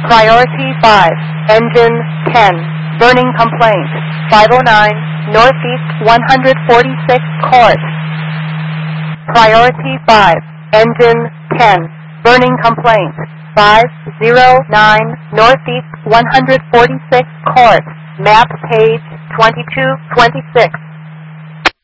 Priority 5, engine 10, burning complaint, 509, Northeast 146 Court. Priority 5, engine 10, burning complaint, 509, Northeast 146 Court, map page 2226.